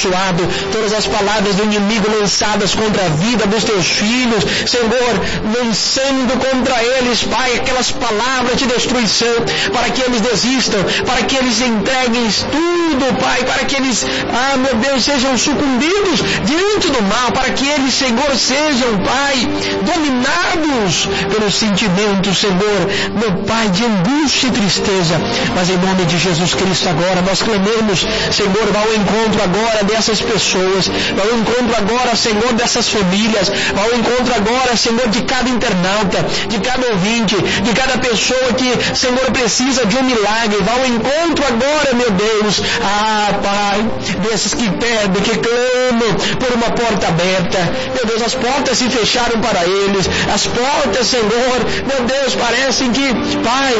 amaldiçoado, todas as palavras do inimigo lançadas contra a vida dos teus filhos, Senhor, lançando contra eles, Pai, aquelas palavras de destruição, para que eles desistam, para que eles entreguem tudo, Pai, para que eles, meu Deus, sejam sucumbidos diante do mal, para que eles, Senhor, sejam, Pai, dominados pelos sentimentos, Senhor, meu Pai, de angústia e tristeza. Mas em nome de Jesus Cristo agora, nós clamamos, Senhor, vá ao encontro agora dessas pessoas, vá ao encontro agora, Senhor, dessas famílias, vá ao encontro agora, Senhor, de cada internauta, de cada ouvinte, de cada pessoa que, Senhor, precisa de um milagre, vá ao encontro agora, meu Deus, Pai, desses que pedem, que clamam por uma porta aberta, meu Deus, as portas se fecharam para eles, as portas, Senhor, meu Deus, parecem que, Pai,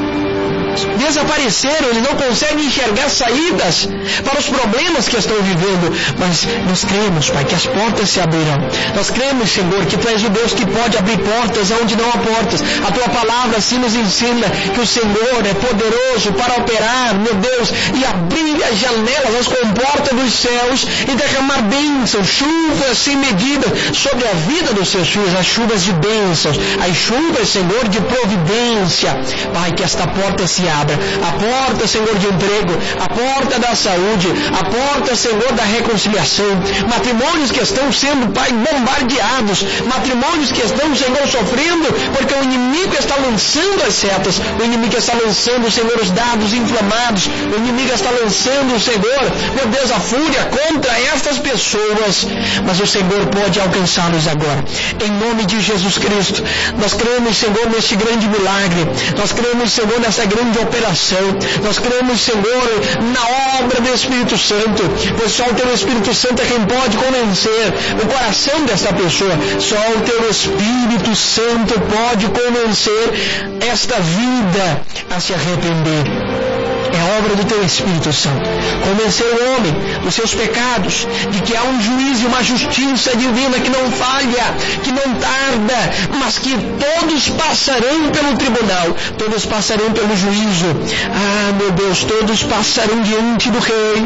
desapareceram, eles não conseguem enxergar saídas para os problemas que estão vivendo, mas nós cremos, Pai, que as portas se abrirão. Nós cremos, Senhor, que Tu és o Deus que pode abrir portas onde não há portas. A Tua palavra assim nos ensina que o Senhor é poderoso para operar, meu Deus, e abrir as janelas, as comportas dos céus e derramar bênçãos, chuvas sem medida sobre a vida dos seus filhos, as chuvas de bênçãos, as chuvas, Senhor, de providência. Pai, que esta porta se abra, a porta, Senhor, de emprego, a porta da saúde, a porta, Senhor, da reconciliação, matrimônios que estão sendo, Pai, bombardeados, matrimônios que estão, Senhor, sofrendo, porque o inimigo está lançando as setas, o inimigo está lançando, Senhor, os dados inflamados, o inimigo está lançando, Senhor, meu Deus, a fúria contra estas pessoas, mas o Senhor pode alcançá-los agora, em nome de Jesus Cristo. Nós cremos, Senhor, neste grande milagre, nós cremos, Senhor, nessa grande operação, nós cremos, Senhor, na obra do Espírito Santo, pois só o Teu Espírito Santo é quem pode convencer o coração desta pessoa, só o Teu Espírito Santo pode convencer esta vida a se arrepender. É obra do Teu Espírito Santo. Convencer o homem dos seus pecados, de que há um juízo e uma justiça divina que não falha, que não tarda, mas que todos passarão pelo tribunal, todos passarão pelo juízo. Meu Deus, todos passarão diante do Rei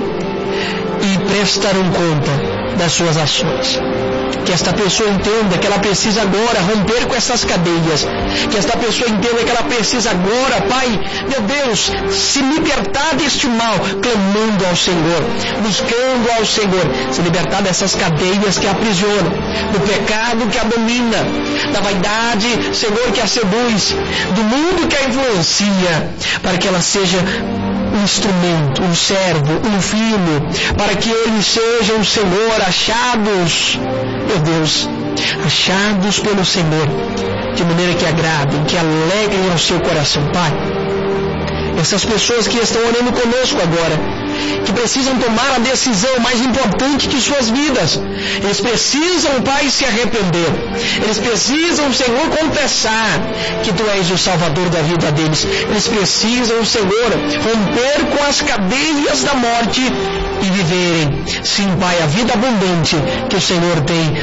e prestarão conta das suas ações. Que esta pessoa entenda que ela precisa agora romper com essas cadeias. Que esta pessoa entenda que ela precisa agora, Pai, meu Deus, se libertar deste mal, clamando ao Senhor, buscando ao Senhor, se libertar dessas cadeias que a aprisionam, do pecado que a domina, da vaidade, Senhor, que a seduz, do mundo que a influencia, para que ela seja um instrumento, um servo, um filho, para que eles sejam, Senhor, achados, meu Deus, achados pelo Senhor, de maneira que agradem, que alegrem ao seu coração, Pai. Essas pessoas que estão orando conosco agora, que precisam tomar a decisão mais importante de suas vidas, eles precisam, Pai, se arrepender, eles precisam, Senhor, confessar que Tu és o Salvador da vida deles, eles precisam, Senhor, romper com as cadeias da morte e viverem, sim, Pai, a vida abundante que o Senhor tem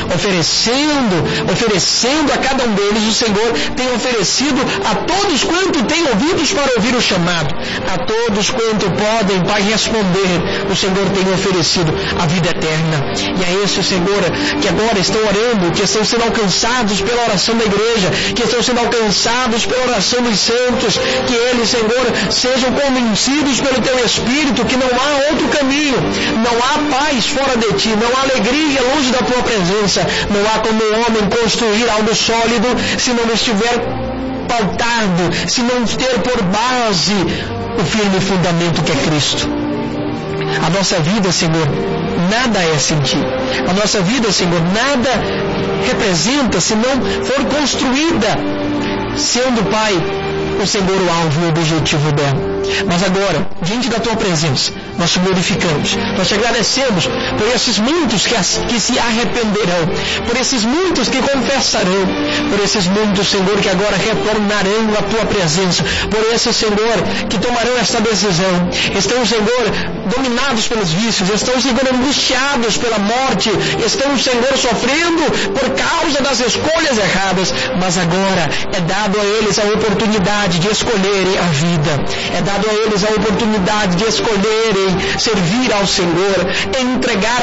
oferecendo a cada um deles. O Senhor tem oferecido a todos quanto têm ouvidos para ouvir o chamado, a todos quanto podem, Pai, responder. O Senhor tem oferecido a vida eterna, e é esse o Senhor que agora estão orando, que estão sendo alcançados pela oração da igreja, que estão sendo alcançados pela oração dos santos, que eles, Senhor, sejam convencidos pelo Teu Espírito que não há outro caminho, não há paz fora de Ti, não há alegria longe da Tua presença, não há como o homem construir algo sólido se não estiver pautado, se não ter por base o firme fundamento que é Cristo. A nossa vida, Senhor, nada é sem Ti. A nossa vida, Senhor, nada representa se não for construída, sendo, Pai, o Senhor o alvo e o objetivo dela. Mas agora, diante da Tua presença, nós te glorificamos, nós te agradecemos por esses muitos que se arrependerão, por esses muitos que confessarão, por esses muitos, Senhor, que agora retornarão à Tua presença, por esses, Senhor, que tomarão esta decisão, estão, Senhor, dominados pelos vícios, estão, Senhor, angustiados pela morte, estão, Senhor, sofrendo por causa das escolhas erradas, mas agora é dado a eles a oportunidade de escolherem a vida, é dado a eles a oportunidade de escolherem servir ao Senhor, entregar